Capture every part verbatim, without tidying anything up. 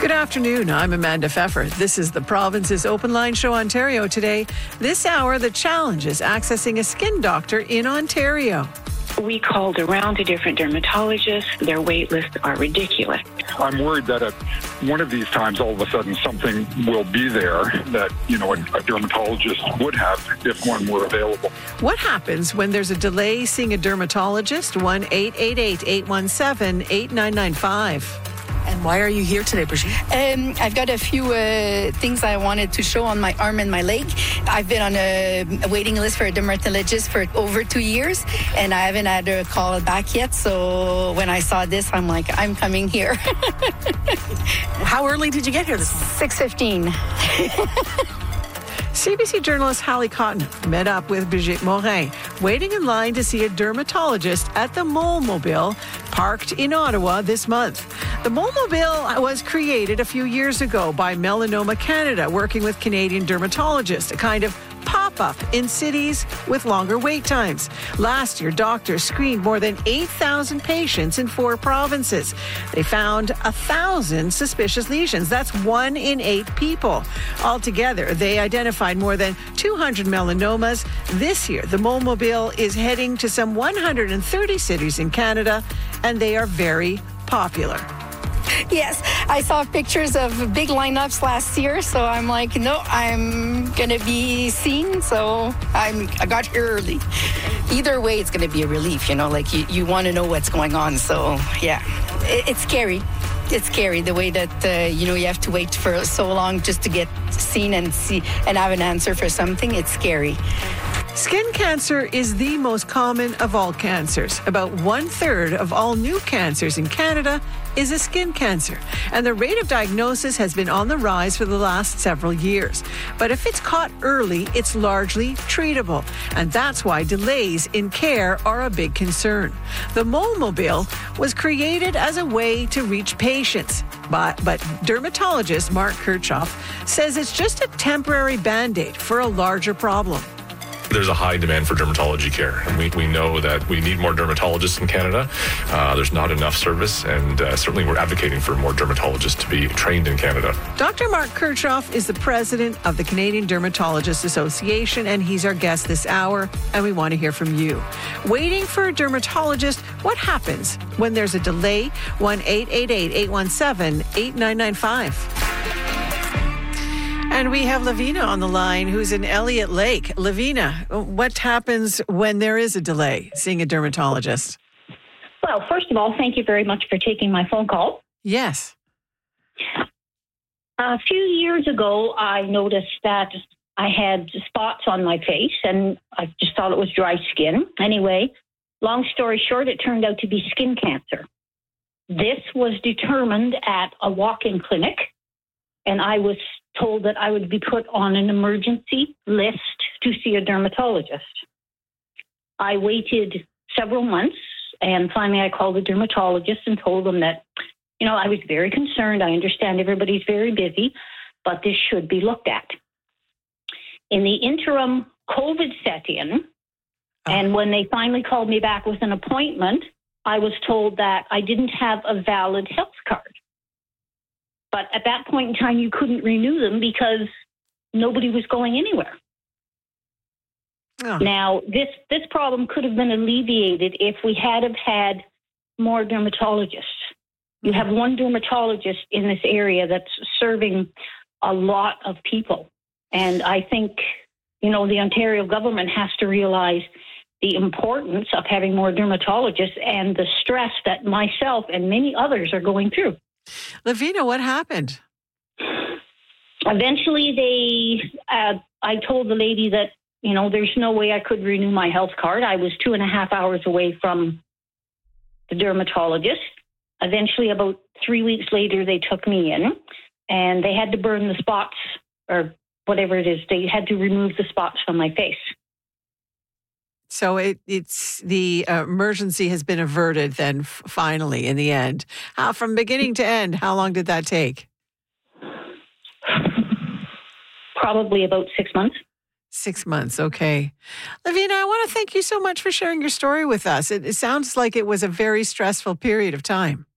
Good afternoon. I'm Amanda Pfeffer. This is the Province's Open Line Show Ontario today. This hour, the challenge is accessing a skin doctor in Ontario. We called around to different dermatologists. Their wait lists are ridiculous. I'm worried that at one of these times, all of a sudden, something will be there that, you know, a, a dermatologist would have if one were available. What happens when there's a delay seeing a dermatologist? one eight eight eight, eight one seven, eight nine nine five. And why are you here today, Brigitte? Um, I've got a few uh, things I wanted to show on my arm and my leg. I've been on a, a waiting list for a dermatologist for over two years, and I haven't had a call back yet. So when I saw this, I'm like, I'm coming here. How early did you get here this morning? six fifteen. C B C journalist Hallie Cotton met up with Brigitte Morin, waiting in line to see a dermatologist at the Mole-Mobile, parked in Ottawa this month. The Mole-Mobile was created a few years ago by Melanoma Canada, working with Canadian dermatologists, a kind of pop-up in cities with longer wait times. Last year, doctors screened more than eight thousand patients in four provinces. They found one thousand suspicious lesions. That's one in eight people. Altogether, they identified more than two hundred melanomas. This year, the Mole-Mobile is heading to some one hundred thirty cities in Canada, and they are very popular. Yes, I saw pictures of big lineups last year, so I'm like, no, I'm going to be seen, so I'm, I got here early. Either way, it's going to be a relief, you know, like you, you want to know what's going on, so yeah, it, it's scary. It's scary the way that, uh, you know, you have to wait for so long just to get seen and see and have an answer for something. It's scary. Skin cancer is the most common of all cancers. About one third of all new cancers in Canada is a skin cancer, and the rate of diagnosis has been on the rise for the last several years. But if it's caught early, it's largely treatable, and that's why delays in care are a big concern. The Mole-Mobile was created as a way to reach patients, but, but dermatologist Mark Kirchhoff says it's just a temporary Band-Aid for a larger problem. There's a high demand for dermatology care, and we, we know that we need more dermatologists in Canada. Uh, there's not enough service, and uh, certainly we're advocating for more dermatologists to be trained in Canada. Doctor Mark Kirchhoff is the president of the Canadian Dermatologists Association, and he's our guest this hour, and we want to hear from you. Waiting for a dermatologist, what happens when there's a delay? one eight eight eight, eight one seven, eight nine nine five. And we have Lavina on the line, who's in Elliott Lake. Lavina, what happens when there is a delay seeing a dermatologist? Well, first of all, thank you very much for taking my phone call. Yes. A few years ago, I noticed that I had spots on my face, and I just thought it was dry skin. Anyway, long story short, it turned out to be skin cancer. This was determined at a walk-in clinic, and I was told that I would be put on an emergency list to see a dermatologist. I waited several months, and finally I called the dermatologist and told them that, you know, I was very concerned. I understand everybody's very busy, but this should be looked at. In the interim, COVID set in, and when they finally called me back with an appointment, I was told that I didn't have a valid health card. But at that point in time, you couldn't renew them because nobody was going anywhere. Oh. Now, this, this problem could have been alleviated if we had have had more dermatologists. You have one dermatologist in this area that's serving a lot of people. And I think, you know, the Ontario government has to realize the importance of having more dermatologists and the stress that myself and many others are going through. Lavina, what happened? Eventually, they, uh, I told the lady that, you know, there's no way I could renew my health card. I was two and a half hours away from the dermatologist. Eventually, about three weeks later, they took me in, and they had to burn the spots, or whatever it is. They had to remove the spots from my face. So it, it's the uh, emergency has been averted then f- finally in the end. How, from beginning to end, how long did that take? Probably about six months. Six months, okay. Lavina, I want to thank you so much for sharing your story with us. It, it sounds like it was a very stressful period of time.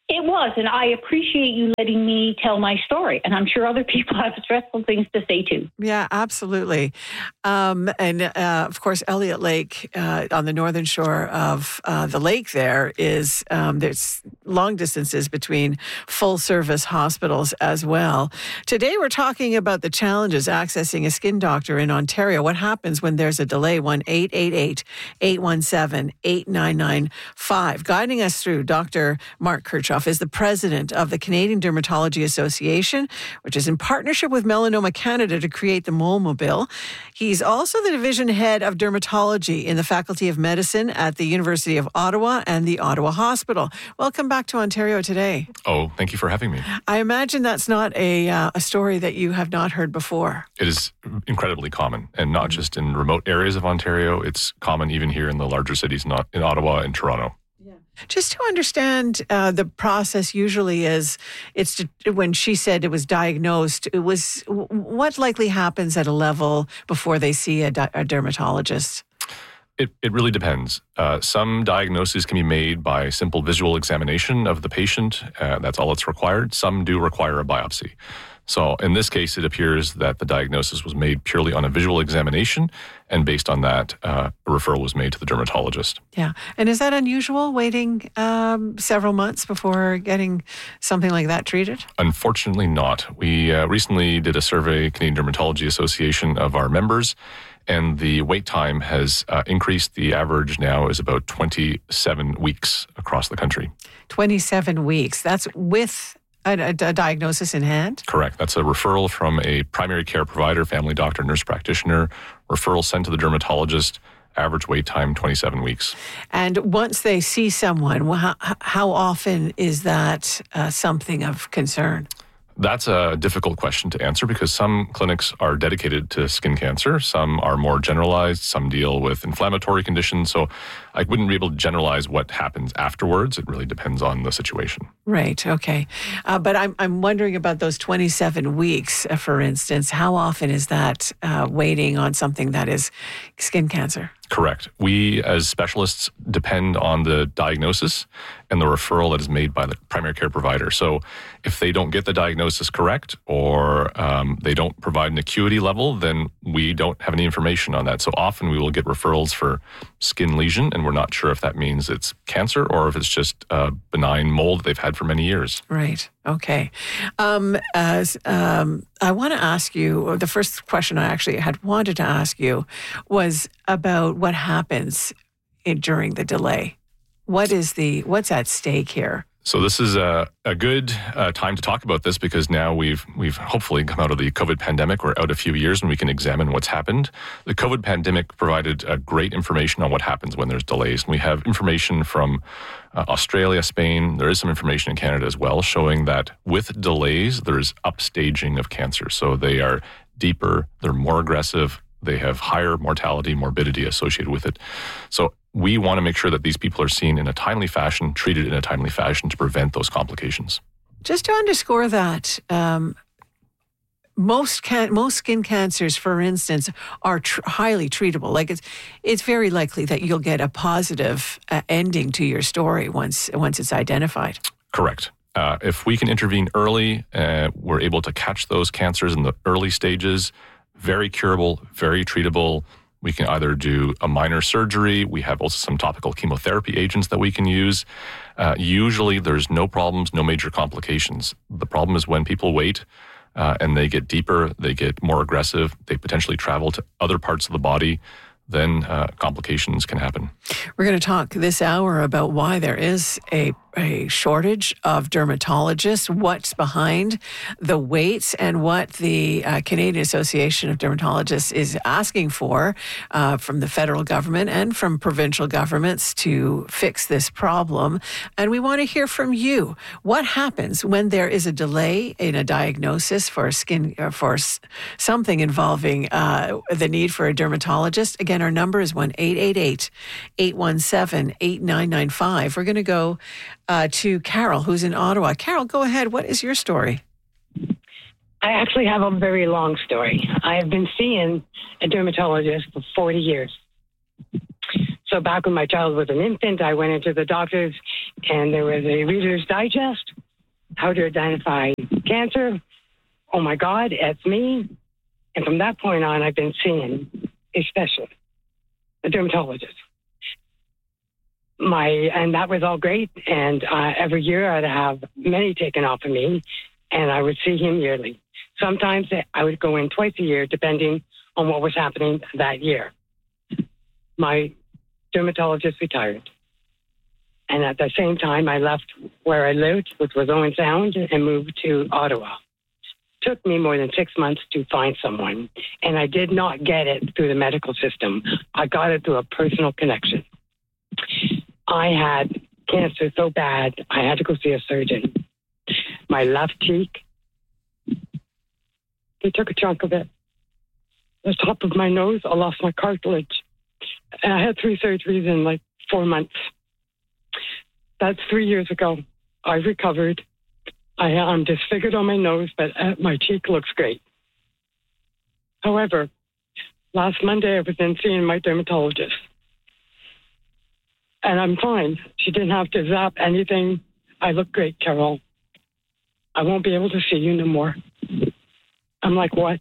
It was, and I appreciate you letting me tell my story. And I'm sure other people have stressful things to say too. Yeah, absolutely. Um, and uh, of course, Elliott Lake uh, on the northern shore of uh, the lake there is, um, there's long distances between full service hospitals as well. Today, we're talking about the challenges accessing a skin doctor in Ontario. What happens when there's a delay? one eight eight eight, eight one seven, eight nine nine five. Guiding us through, Doctor Mark Kirchhoff is the president of the Canadian Dermatology Association, which is in partnership with Melanoma Canada to create the Mole Mobile. He's also the division head of dermatology in the Faculty of Medicine at the University of Ottawa and the Ottawa Hospital. Welcome back to Ontario today. Oh, thank you for having me. I imagine that's not a, uh, a story that you have not heard before. It is incredibly common, and not just in remote areas of Ontario. It's common even here in the larger cities, not in Ottawa and Toronto. Just to understand, uh, the process usually is, it's to, when she said it was diagnosed, it was what likely happens at a level before they see a, a dermatologist? It, it really depends. Uh, some diagnoses can be made by simple visual examination of the patient. Uh, that's all that's required. Some do require a biopsy. So in this case, it appears that the diagnosis was made purely on a visual examination, and based on that, uh, a referral was made to the dermatologist. Yeah. And is that unusual, waiting um, several months before getting something like that treated? Unfortunately not. We uh, recently did a survey, Canadian Dermatology Association, of our members, and the wait time has uh, increased. The average now is about twenty-seven weeks across the country. twenty-seven weeks. That's with A, a, a diagnosis in hand? Correct. That's a referral from a primary care provider, family doctor, nurse practitioner, referral sent to the dermatologist, average wait time twenty-seven weeks. And once they see someone, how, how often is that uh, something of concern? That's a difficult question to answer because some clinics are dedicated to skin cancer. Some are more generalized. Some deal with inflammatory conditions. So I wouldn't be able to generalize what happens afterwards. It really depends on the situation. Right. Okay. Uh, but I'm I'm wondering about those twenty-seven weeks, uh, for instance. How often is that uh, waiting on something that is skin cancer? Correct. We, as specialists, depend on the diagnosis and the referral that is made by the primary care provider. So if they don't get the diagnosis correct or um, they don't provide an acuity level, then we don't have any information on that. So often we will get referrals for skin lesion, and we're not sure if that means it's cancer or if it's just a benign mole that they've had for many years. Right. Okay. Um, as um, I want to ask you, the first question I actually had wanted to ask you was about what happens in, during the delay. What is the what's at stake here? So this is a, a good uh, time to talk about this because now we've we've hopefully come out of the COVID pandemic. We're out a few years and we can examine what's happened. The COVID pandemic provided uh, great information on what happens when there's delays. And we have information from uh, Australia, Spain. There is some information in Canada as well showing that with delays, there's upstaging of cancer. So they are deeper, they're more aggressive, they have higher mortality, morbidity associated with it. So we want to make sure that these people are seen in a timely fashion, treated in a timely fashion to prevent those complications. Just to underscore that, um, most can- most skin cancers, for instance, are tr- highly treatable. Like it's it's very likely that you'll get a positive uh, ending to your story once once it's identified. Correct. Uh, if we can intervene early, uh, we're able to catch those cancers in the early stages. Very curable, very treatable. We can either do a minor surgery. We have also some topical chemotherapy agents that we can use. Uh, usually there's no problems, no major complications. The problem is when people wait uh, and they get deeper, they get more aggressive, they potentially travel to other parts of the body, then uh, complications can happen. We're going to talk this hour about why there is a, a shortage of dermatologists, what's behind the waits, and what the uh, Canadian Association of Dermatologists is asking for uh, from the federal government and from provincial governments to fix this problem. And we want to hear from you. What happens when there is a delay in a diagnosis for skin uh, for s- something involving uh, the need for a dermatologist? Again, our number is one eight eight eight, eight one seven, eight nine nine five. We're going to go uh, to Carol, who's in Ottawa. Carol, go ahead. What is your story? I actually have a very long story. I have been seeing a dermatologist for forty years. So back when my child was an infant, I went into the doctor's and there was a Reader's Digest, how to identify cancer. Oh my God, it's me. And from that point on, I've been seeing a specialist, a dermatologist. My and that was all great. And uh, every year I'd have many taken off of me, and I would see him yearly. Sometimes I would go in twice a year, depending on what was happening that year. My dermatologist retired. And at the same time, I left where I lived, which was Owen Sound, and moved to Ottawa. It took me more than six months to find someone, and I did not get it through the medical system. I got it through a personal connection. I had cancer so bad, I had to go see a surgeon. My left cheek, they took a chunk of it. The top of my nose, I lost my cartilage. And I had three surgeries in like four months. That's three years ago. I recovered. I, I'm disfigured on my nose, but uh, my cheek looks great. However, last Monday I was in seeing my dermatologist. And I'm fine. She didn't have to zap anything. I look great, Carol. I won't be able to see you no more. I'm like, what?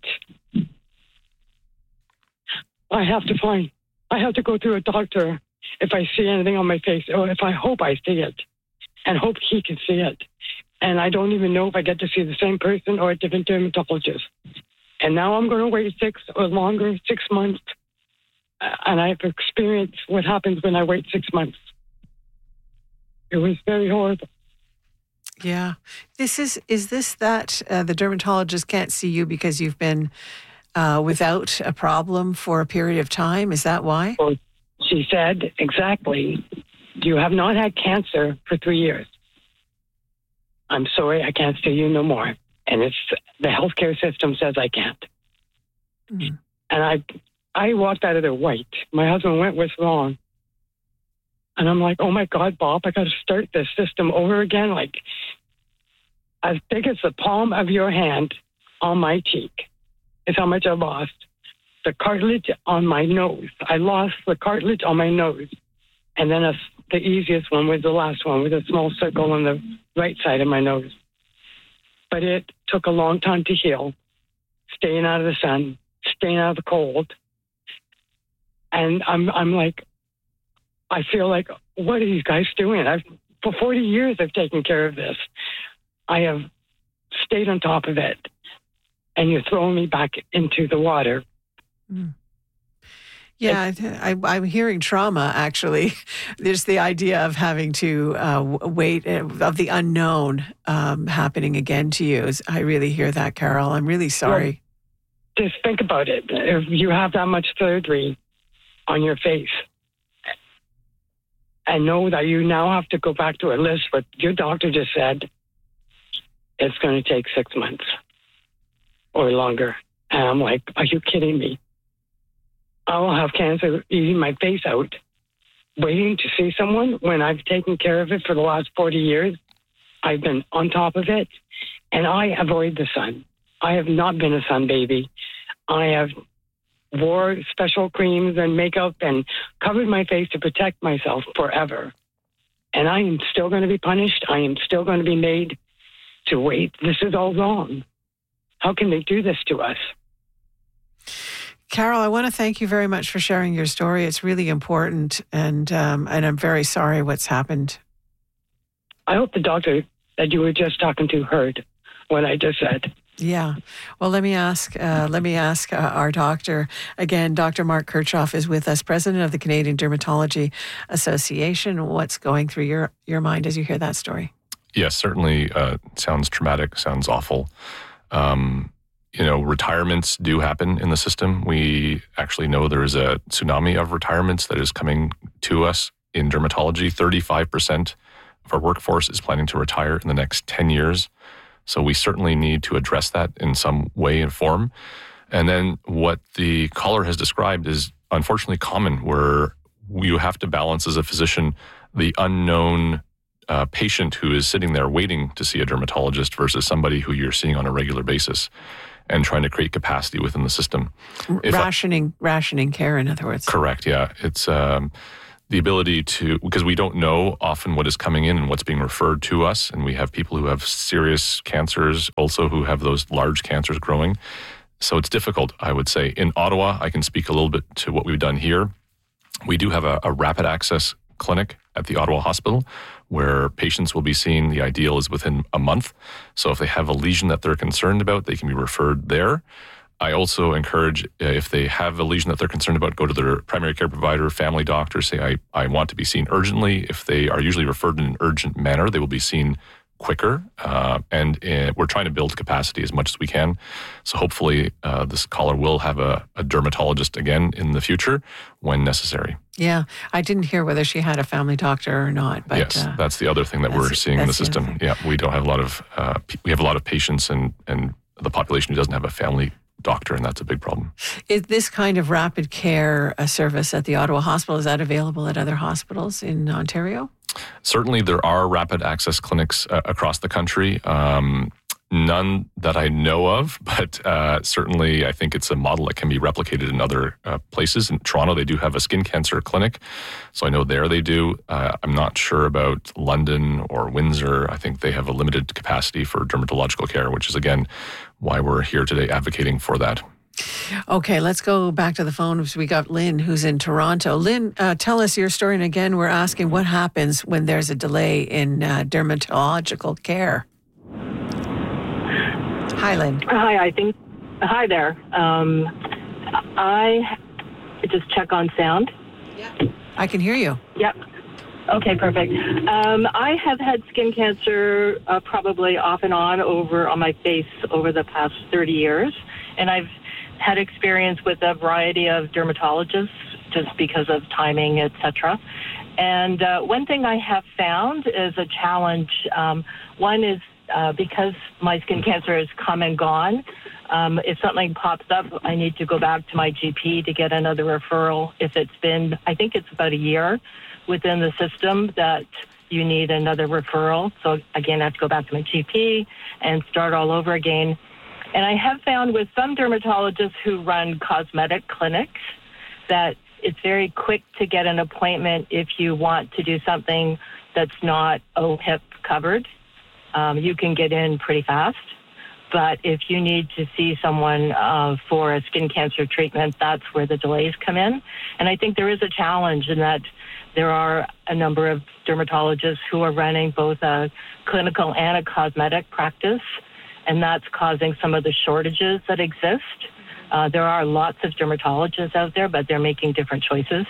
I have to find, I have to go through a doctor if I see anything on my face, or if I hope I see it, and hope he can see it. And I don't even know if I get to see the same person or a different dermatologist. And now I'm going to wait six or longer, six months. And I've experienced what happens when I wait six months. It was very horrible. Yeah. This is, is this that uh, the dermatologist can't see you because you've been uh, without a problem for a period of time? Is that why? Well, she said, exactly. You have not had cancer for three years. I'm sorry, I can't see you no more. And it's the healthcare system says I can't. Mm. And I I walked out of there white. My husband went, what's wrong? And I'm like, oh my God, Bob, I got to start this system over again. Like, as big as the palm of your hand on my cheek is how much I lost. The cartilage on my nose. I lost the cartilage on my nose. And then a, the easiest one was the last one with a small circle on the right side of my nose. But it took a long time to heal, staying out of the sun, staying out of the cold. And I'm I'm like, I feel like, what are these guys doing? I've, for forty years, I've taken care of this. I have stayed on top of it. And you're throwing me back into the water. Mm. Yeah, I, I'm hearing trauma, actually. There's the idea of having to uh, wait, uh, of the unknown um, happening again to you. I really hear that, Carol. I'm really sorry. Well, just think about it. If you have that much surgery on your face, and know that you now have to go back to a list, but your doctor just said it's going to take six months or longer. And I'm like, are you kidding me? I will have cancer eating my face out, waiting to see someone when I've taken care of it for the last forty years. I've been on top of it, and I avoid the sun. I have not been a sun baby. I have wore special creams and makeup and covered my face to protect myself forever. And I am still going to be punished. I am still going to be made to wait. This is all wrong. How can they do this to us? Carol, I want to thank you very much for sharing your story. It's really important, and um, and I'm very sorry what's happened. I hope the doctor that you were just talking to heard what I just said. Yeah. Well, let me ask. Uh, let me ask uh, our doctor again. Doctor Mark Kirchhoff is with us, president of the Canadian Dermatology Association. What's going through your your mind as you hear that story? Yes, certainly. Uh, sounds traumatic. Sounds awful. Um, You know, retirements do happen in the system. We actually know there is a tsunami of retirements that is coming to us in dermatology. thirty-five percent of our workforce is planning to retire in the next ten years. So we certainly need to address that in some way and form. And then what the caller has described is unfortunately common, where you have to balance as a physician the unknown uh, patient who is sitting there waiting to see a dermatologist versus somebody who you're seeing on a regular basis, and trying to create capacity within the system. If rationing, I, rationing care, in other words. Correct, yeah. It's um, the ability to, because we don't know often what is coming in and what's being referred to us, and we have people who have serious cancers also who have those large cancers growing. So it's difficult, I would say. In Ottawa, I can speak a little bit to what we've done here. We do have a, a rapid access clinic at the Ottawa Hospital where patients will be seen. The ideal is within a month. So if they have a lesion that they're concerned about, they can be referred there. I also encourage, uh, if they have a lesion that they're concerned about, go to their primary care provider, family doctor, say, I, I want to be seen urgently. If they are usually referred in an urgent manner, they will be seen quicker. Uh, and uh, we're trying to build capacity as much as we can. So hopefully uh, this caller will have a, a dermatologist again in the future when necessary. Yeah, I didn't hear whether she had a family doctor or not. But yes, uh, that's the other thing that we're seeing in the system. The yeah, we don't have a lot of, uh, we have a lot of patients and, and the population who doesn't have a family doctor, and that's a big problem. Is this kind of rapid care uh, service at the Ottawa Hospital, is that available at other hospitals in Ontario? Certainly there are rapid access clinics uh, across the country. Um, none that I know of, but uh, certainly I think it's a model that can be replicated in other uh, places. In Toronto, they do have a skin cancer clinic, so I know there they do. Uh, I'm not sure about London or Windsor. I think they have a limited capacity for dermatological care, which is, again, why we're here today advocating for that. Okay, let's go back to the phone. We got Lynn, who's in Toronto. Lynn, uh, tell us your story. And again, we're asking what happens when there's a delay in uh, dermatological care. Hi, Lynn. Hi, I think. Hi there. Um, I just check on sound. Yeah, I can hear you. Yep. Okay, perfect. Um, I have had skin cancer uh, probably off and on over on my face over the past thirty years, and I've had experience with a variety of dermatologists just because of timing, et cetera. And uh, one thing I have found is a challenge. Um, one is uh, because my skin cancer has come and gone, um, if something pops up, I need to go back to my G P to get another referral. If it's been, I think it's about a year within the system that you need another referral. So again, I have to go back to my G P and start all over again. And I have found with some dermatologists who run cosmetic clinics that it's very quick to get an appointment if you want to do something that's not O H I P covered. Um, you can get in pretty fast. But if you need to see someone uh, for a skin cancer treatment, that's where the delays come in. And I think there is a challenge in that there are a number of dermatologists who are running both a clinical and a cosmetic practice, and that's causing some of the shortages that exist. Uh, there are lots of dermatologists out there, but they're making different choices.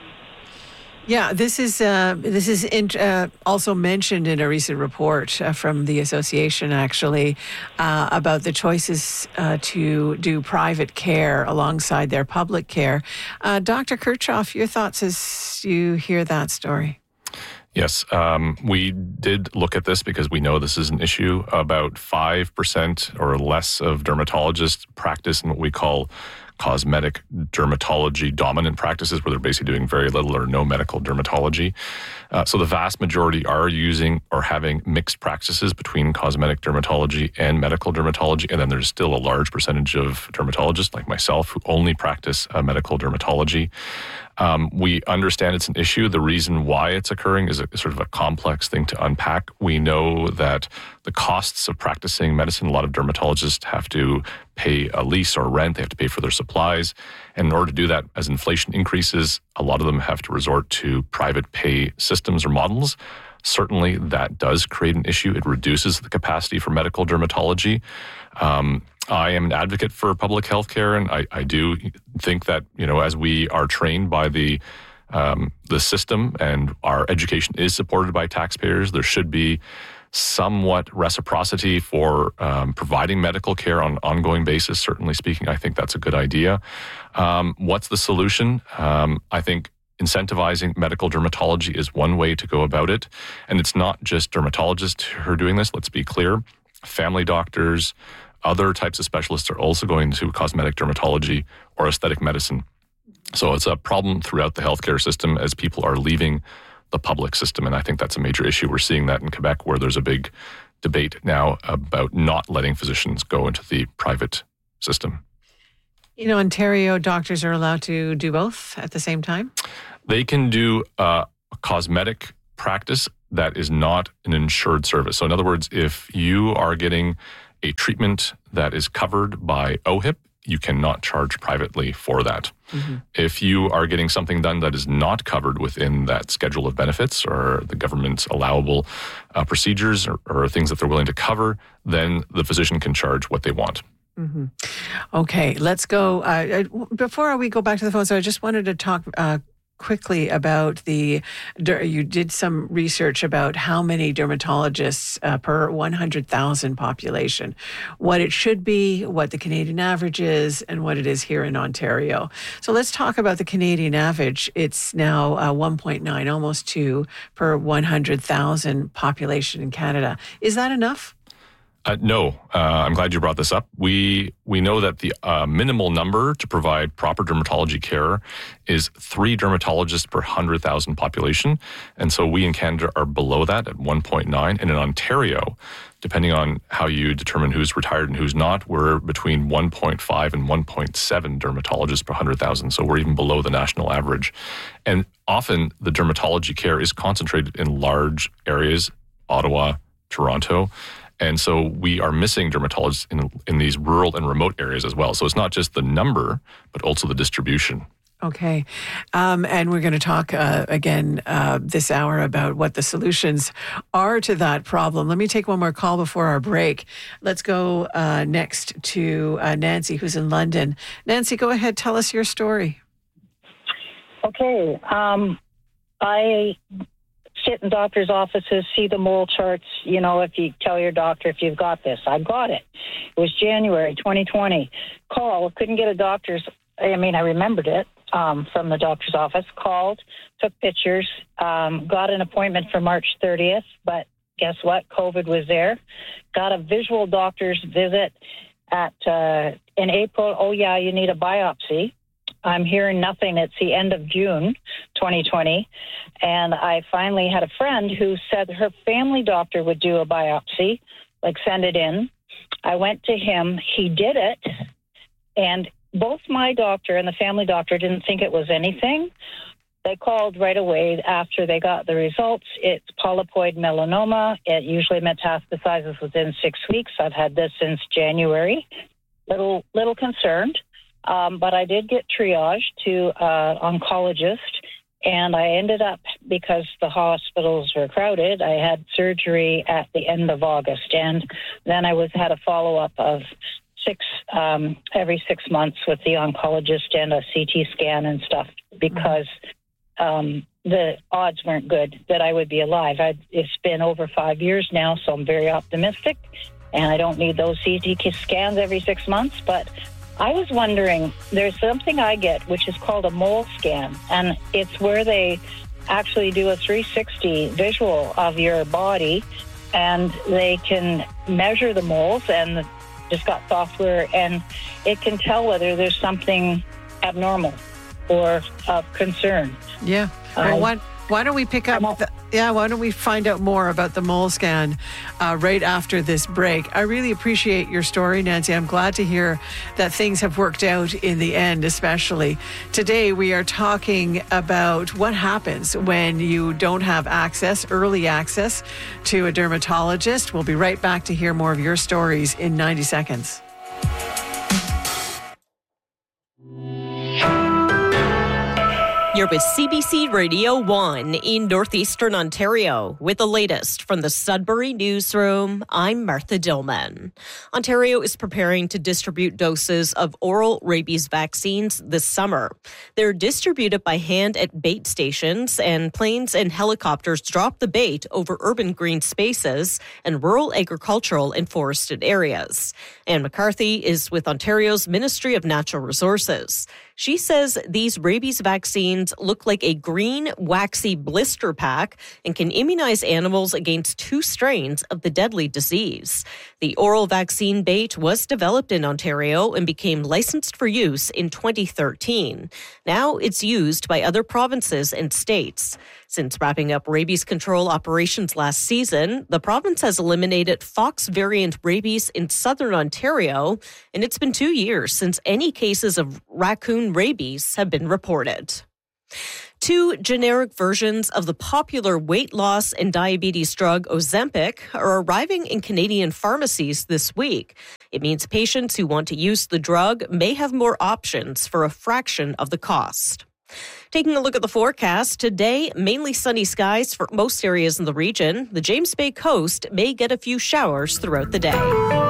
Yeah, this is uh, this is in, uh, also mentioned in a recent report uh, from the association, actually, uh, about the choices uh, to do private care alongside their public care. Uh, Doctor Kirchhoff, your thoughts as you hear that story? Yes, um, we did look at this because we know this is an issue. About five percent or less of dermatologists practice in what we call cosmetic dermatology dominant practices, where they're basically doing very little or no medical dermatology. Uh, so the vast majority are using or having mixed practices between cosmetic dermatology and medical dermatology. And then there's still a large percentage of dermatologists like myself who only practice uh, medical dermatology. Um, we understand it's an issue. The reason why it's occurring is a sort of a complex thing to unpack. We know that the costs of practicing medicine, a lot of dermatologists have to pay a lease or rent. They have to pay for their supplies. And in order to do that, as inflation increases, a lot of them have to resort to private pay systems or models. Certainly, that does create an issue. It reduces the capacity for medical dermatology. Um, I am an advocate for public health care, and I, I do think that, you know, as we are trained by the um, the system and our education is supported by taxpayers, there should be somewhat reciprocity for um, providing medical care on an ongoing basis. Certainly speaking, I think that's a good idea. Um, what's the solution? Um, I think incentivizing medical dermatology is one way to go about it. And it's not just dermatologists who are doing this, let's be clear. Family doctors, other types of specialists are also going to cosmetic dermatology or aesthetic medicine. So it's a problem throughout the healthcare system as people are leaving the public system. And I think that's a major issue. We're seeing that in Quebec, where there's a big debate now about not letting physicians go into the private system. In Ontario, doctors are allowed to do both at the same time? They can do uh, a cosmetic practice that is not an insured service. So in other words, if you are getting a treatment that is covered by O H I P, you cannot charge privately for that. Mm-hmm. If you are getting something done that is not covered within that schedule of benefits or the government's allowable uh, procedures or, or things that they're willing to cover, then the physician can charge what they want. Mm-hmm. Okay, let's go. Uh, before we go back to the phone, so I just wanted to talk uh, quickly about the, you did some research about how many dermatologists uh, per one hundred thousand population, what it should be, what the Canadian average is, and what it is here in Ontario. So let's talk about the Canadian average. It's now uh, one point nine, almost two per one hundred thousand population in Canada. Is that enough? Uh, no, uh, I'm glad you brought this up. We we know that the uh, minimal number to provide proper dermatology care is three dermatologists per one hundred thousand population. And so we in Canada are below that at one point nine. And in Ontario, depending on how you determine who's retired and who's not, we're between one point five and one point seven dermatologists per one hundred thousand. So we're even below the national average. And often the dermatology care is concentrated in large areas, Ottawa, Toronto. And so we are missing dermatologists in in these rural and remote areas as well. So it's not just the number, but also the distribution. Okay. Um, and we're going to talk uh, again uh, this hour about what the solutions are to that problem. Let me take one more call before our break. Let's go uh, next to uh, Nancy, who's in London. Nancy, go ahead. Tell us your story. Okay. Um, I... sit in doctor's offices, see the mole charts, you know, if you tell your doctor if you've got this. I got it. It was January twenty twenty. Call, couldn't get a doctor's, I mean, I remembered it um, from the doctor's office. Called, took pictures, um, got an appointment for March thirtieth, but guess what? COVID was there. Got a visual doctor's visit at uh, in April. Oh, yeah, you need a biopsy. I'm hearing nothing. It's the end of June twenty twenty. And I finally had a friend who said her family doctor would do a biopsy, like send it in. I went to him. He did it. And both my doctor and the family doctor didn't think it was anything. They called right away after they got the results. It's polypoid melanoma. It usually metastasizes within six weeks. I've had this since January. Little, little concerned. Um, but I did get triaged to uh, oncologist, and I ended up, because the hospitals were crowded, I had surgery at the end of August, and then I was had a follow-up of six um, every six months with the oncologist and a C T scan and stuff, because um, the odds weren't good that I would be alive. I'd, it's been over five years now, so I'm very optimistic, and I don't need those C T scans every six months, but I was wondering, there's something I get, which is called a mole scan, and it's where they actually do a three sixty visual of your body, and they can measure the moles, and just got software, and it can tell whether there's something abnormal or of concern. Yeah. Well, um, why, why don't we pick up... The, yeah, why don't we find out more about the mole scan uh, right after this break? I really appreciate your story, Nancy. I'm glad to hear that things have worked out in the end, especially. Today, we are talking about what happens when you don't have access, early access, to a dermatologist. We'll be right back to hear more of your stories in ninety seconds. You're with C B C Radio one in Northeastern Ontario. With the latest from the Sudbury Newsroom, I'm Martha Dillman. Ontario is preparing to distribute doses of oral rabies vaccines this summer. They're distributed by hand at bait stations, and planes and helicopters drop the bait over urban green spaces and rural agricultural and forested areas. Anne McCarthy is with Ontario's Ministry of Natural Resources. She says these rabies vaccines look like a green, waxy blister pack and can immunize animals against two strains of the deadly disease. The oral vaccine bait was developed in Ontario and became licensed for use in twenty thirteen. Now it's used by other provinces and states. Since wrapping up rabies control operations last season, the province has eliminated fox variant rabies in southern Ontario, and it's been two years since any cases of raccoon rabies have been reported. Two generic versions of the popular weight loss and diabetes drug Ozempic are arriving in Canadian pharmacies this week. It means patients who want to use the drug may have more options for a fraction of the cost. Taking a look at the forecast, today, mainly sunny skies for most areas in the region. The James Bay coast may get a few showers throughout the day.